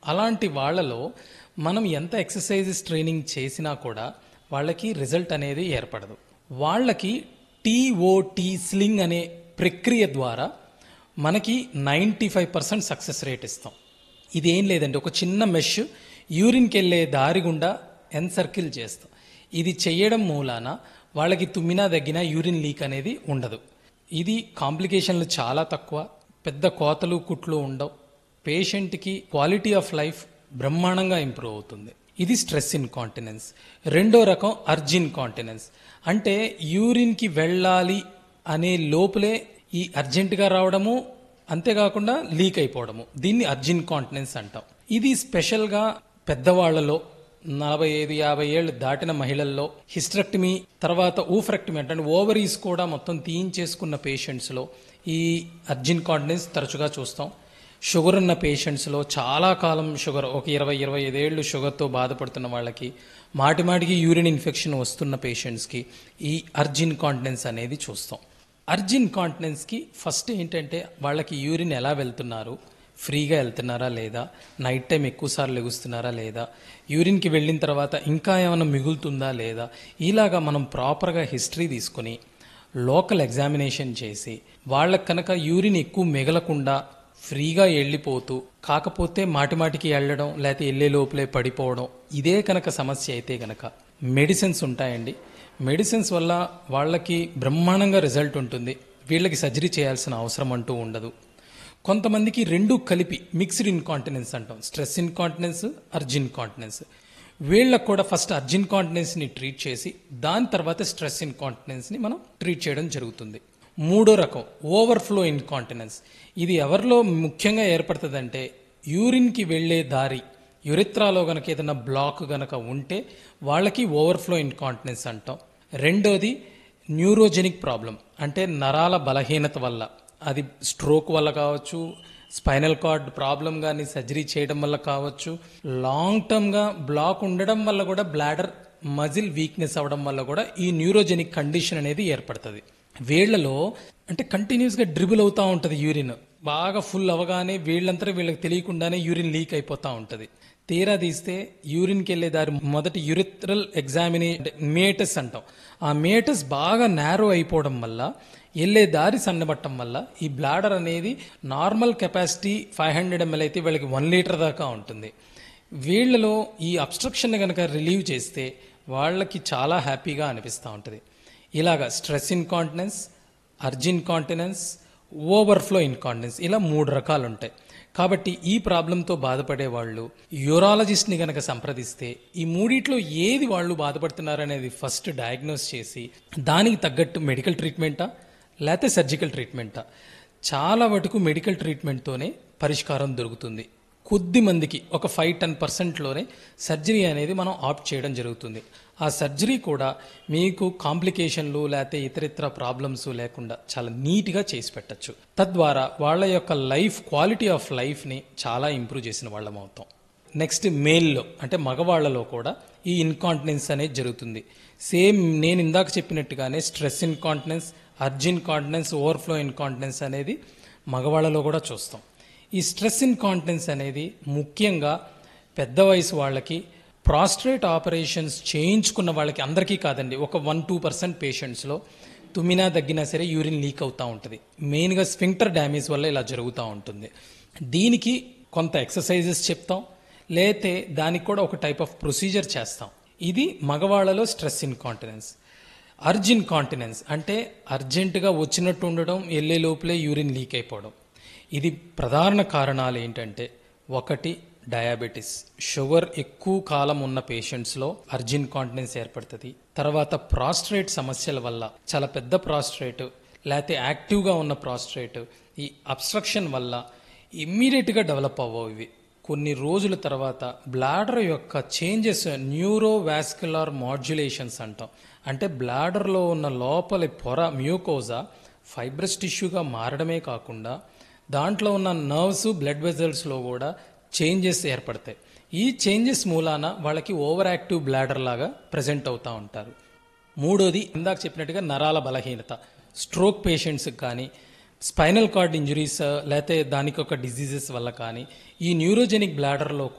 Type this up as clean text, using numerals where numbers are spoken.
అలాంటి వాళ్ళలో మనం ఎంత ఎక్సర్సైజెస్ ట్రైనింగ్ చేసినా కూడా వాళ్ళకి రిజల్ట్ అనేది ఏర్పడదు. వాళ్ళకి టీఓటీ స్లింగ్ అనే ప్రక్రియ ద్వారా మనకి 95% సక్సెస్ రేట్ ఇస్తాం. ఇదేం లేదండి, ఒక చిన్న మెష్ యూరిన్కి వెళ్ళే దారి గుండా ఎన్సర్కిల్ చేస్తాం. ఇది చేయడం మూలాన వాళ్ళకి తుమ్మినా దగ్గినా యూరిన్ లీక్ అనేది ఉండదు. ఇది కాంప్లికేషన్లు చాలా తక్కువ, పెద్ద కోతలు కుట్లు ఉండవు. పేషెంట్కి క్వాలిటీ ఆఫ్ లైఫ్ బ్రహ్మాండంగా ఇంప్రూవ్ అవుతుంది. ఇది స్ట్రెస్ ఇన్కాంటినెన్స్. రెండో రకం అర్జిన్ కాంటినెన్స్. అంటే యూరిన్కి వెళ్ళాలి అనే లోపలే ఈ అర్జెంటుగా రావడము, అంతేకాకుండా లీక్ అయిపోవడము, దీన్ని అర్జిన్ కాంటినెన్స్ అంటాం. ఇది స్పెషల్గా పెద్దవాళ్లలో 45-50 ఏళ్ళు దాటిన మహిళల్లో, హిస్టరెక్టమీ తర్వాత ఊఫరెక్టమీ అంటే ఓవరీస్ కూడా మొత్తం తీయించేసుకున్న పేషెంట్స్లో ఈ అర్జిన్ కాంటినెన్స్ తరచుగా చూస్తాం. షుగర్ ఉన్న పేషెంట్స్లో చాలా కాలం షుగర్, ఒక 20-25 ఏళ్ళు షుగర్తో బాధపడుతున్న వాళ్ళకి, మాటిమాటికి యూరిన్ ఇన్ఫెక్షన్ వస్తున్న పేషెంట్స్కి ఈ అర్జిన్ కాంటినెన్స్ అనేది చూస్తాం. అర్జిన్ కాంటినెన్స్కి ఫస్ట్ ఏంటంటే వాళ్ళకి యూరిన్ ఎలా వెళ్తున్నారు, ఫ్రీగా వెళ్తున్నారా లేదా, నైట్ టైం ఎక్కువసార్లు లెగుస్తున్నారా లేదా, యూరిన్కి వెళ్ళిన తర్వాత ఇంకా ఏమైనా మిగులుతుందా లేదా, ఇలాగా మనం ప్రాపర్గా హిస్టరీ తీసుకుని లోకల్ ఎగ్జామినేషన్ చేసి వాళ్ళకి కనుక యూరిన్ ఎక్కువ మిగలకుండా ఫ్రీగా వెళ్ళిపోతూ, కాకపోతే మాటిమాటికి వెళ్ళడం లేకపోతే వెళ్ళే లోపలే పడిపోవడం, ఇదే కనుక సమస్య అయితే కనుక మెడిసిన్స్ ఉంటాయండి. మెడిసిన్స్ వల్ల వాళ్ళకి బ్రహ్మాండంగా రిజల్ట్ ఉంటుంది. వీళ్ళకి సర్జరీ చేయాల్సిన అవసరం అంటూ ఉండదు. కొంతమందికి రెండు కలిపి మిక్స్డ్ ఇన్కాంటినెన్స్ అంటాం, స్ట్రెస్ ఇన్కాంటినెన్స్, అర్జిన్ కాంటినెన్స్. వీళ్ళకు కూడా ఫస్ట్ అర్జిన్ కాంటినెన్స్ని ట్రీట్ చేసి దాని తర్వాత స్ట్రెస్ ఇన్కాంటినెన్స్ని మనం ట్రీట్ చేయడం జరుగుతుంది. మూడో రకం ఓవర్ఫ్లో ఇన్కాంటినెన్స్. ఇది ఎవరిలో ముఖ్యంగా ఏర్పడుతుందంటే యూరిన్కి వెళ్ళే దారి, యురిత్రాలో గనక ఏదైనా బ్లాక్ గనక ఉంటే వాళ్ళకి ఓవర్ఫ్లో ఇన్కాంటినెన్స్ అంటాం. రెండోది న్యూరోజెనిక్ ప్రాబ్లం, అంటే నరాల బలహీనత వల్ల, అది స్ట్రోక్ వల్ల కావచ్చు, స్పైనల్ కార్డ్ ప్రాబ్లం కానీ సర్జరీ చేయడం వల్ల కావచ్చు, లాంగ్ టర్మ్గా బ్లాక్ ఉండడం వల్ల కూడా, బ్లాడర్ మజిల్ వీక్నెస్ అవ్వడం వల్ల కూడా ఈ న్యూరోజెనిక్ కండిషన్ అనేది ఏర్పడుతుంది. వీళ్లలో అంటే కంటిన్యూస్గా డ్రిబుల్ అవుతూ ఉంటుంది యూరిన్, బాగా ఫుల్ అవగానే వీళ్ళంతా వీళ్ళకి తెలియకుండానే యూరిన్ లీక్ అయిపోతూ ఉంటుంది. తీరా తీస్తే యూరిన్కి వెళ్ళే దారి మొదటి యురిత్రల్ మేటస్ అంటాం. ఆ మేటస్ బాగా నేరో అయిపోవడం వల్ల, వెళ్ళే దారి సన్నబట్టడం వల్ల ఈ బ్లాడర్ అనేది నార్మల్ కెపాసిటీ 500 ml అయితే వీళ్ళకి 1 లీటర్ దాకా ఉంటుంది. వీళ్ళలో ఈ అబ్స్ట్రక్షన్ కనుక రిలీవ్ చేస్తే వాళ్ళకి చాలా హ్యాపీగా అనిపిస్తూ ఉంటుంది. ఇలాగా stress incontinence, అర్జిన్ continence, overflow incontinence, ఇలా 3 రకాలు ఉంటాయి. కాబట్టి ఈ ప్రాబ్లంతో బాధపడే వాళ్ళు యూరాలజిస్ట్ని కనుక సంప్రదిస్తే ఈ మూడిట్లో ఏది వాళ్ళు బాధపడుతున్నారనేది ఫస్ట్ డయాగ్నోస్ చేసి దానికి తగ్గట్టు మెడికల్ ట్రీట్మెంటా లేకపోతే సర్జికల్ ట్రీట్మెంటా, చాలా వరకు మెడికల్ ట్రీట్మెంట్తోనే పరిష్కారం దొరుకుతుంది. కొద్ది మందికి ఒక 5-10%లోనే సర్జరీ అనేది మనం ఆప్ట్ చేయడం జరుగుతుంది. ఆ సర్జరీ కూడా మీకు కాంప్లికేషన్లు లేకపోతే ఇతరితర ప్రాబ్లమ్స్ లేకుండా చాలా నీట్గా చేసి పెట్టచ్చు. తద్వారా వాళ్ళ యొక్క లైఫ్, క్వాలిటీ ఆఫ్ లైఫ్ని చాలా ఇంప్రూవ్ చేసిన వాళ్ళం అవుతాం. నెక్స్ట్ మేల్లో అంటే మగవాళ్లలో కూడా ఈ ఇన్కాంటినెన్స్ అనేది జరుగుతుంది. సేమ్ నేను ఇందాక చెప్పినట్టుగానే stress incontinence, అర్జిన్ continence, overflow incontinence అనేది మగవాళ్లలో కూడా చూస్తాం. ఈ స్ట్రెస్ ఇన్కాంటినెన్స్ అనేది ముఖ్యంగా పెద్ద వయసు వాళ్ళకి, ప్రాస్ట్రేట్ ఆపరేషన్స్ చేయించుకున్న వాళ్ళకి, అందరికీ కాదండి, ఒక 1-2% పేషెంట్స్లో తుమ్మినా దగ్గినా సరే యూరిన్ లీక్ అవుతూ ఉంటుంది. మెయిన్గా స్ఫింక్టర్ డ్యామేజ్ వల్ల ఇలా జరుగుతూ ఉంటుంది. దీనికి కొంత ఎక్సర్సైజెస్ చెప్తాం, లేతే దానికి కూడా ఒక టైప్ ఆఫ్ ప్రొసీజర్ చేస్తాం. ఇది మగవాళ్లలో స్ట్రెస్ ఇన్కాంటినెన్స్. అర్జిన్ కాంటినెన్స్ అంటే అర్జెంటుగా వచ్చినట్టు ఉండడం, వెళ్ళే లోపలే యూరిన్ లీక్ అయిపోవడం. ఇది ప్రధాన కారణాలు ఏంటంటే, ఒకటి డయాబెటీస్, షుగర్ ఎక్కువ కాలం ఉన్న పేషెంట్స్లో అర్జిన్ కాంటినెన్స్ ఏర్పడుతుంది. తర్వాత ప్రాస్ట్రేట్ సమస్యల వల్ల, చాలా పెద్ద ప్రాస్ట్రేట్ లేకపోతే యాక్టివ్గా ఉన్న ప్రాస్ట్రేట్, ఈ అబ్స్ట్రక్షన్ వల్ల ఇమ్మీడియట్గా డెవలప్ అవ్వవు. ఇవి కొన్ని రోజుల తర్వాత బ్లాడర్ యొక్క చేంజెస్, న్యూరోవాస్కులర్ మాడ్యులేషన్స్ అంటాం. అంటే బ్లాడర్లో ఉన్న లోపలి పొర మ్యూకోజా ఫైబ్రస్ టిష్యూగా మారడమే కాకుండా దాంట్లో ఉన్న నర్వ్స్, బ్లడ్ వెజల్స్లో కూడా చేంజెస్ ఏర్పడతాయి. ఈ చేంజెస్ మూలాన వాళ్ళకి ఓవర్ యాక్టివ్ బ్లాడర్ లాగా ప్రజెంట్ అవుతూ ఉంటారు. మూడోది ఇందాక చెప్పినట్టుగా నరాల బలహీనత, స్ట్రోక్ పేషెంట్స్కి కానీ, స్పైనల్ కార్డ్ ఇంజురీస్ లేకపోతే దానికి ఒక డిజీజెస్ వల్ల కానీ, ఈ న్యూరోజెనిక్ బ్లాడర్లో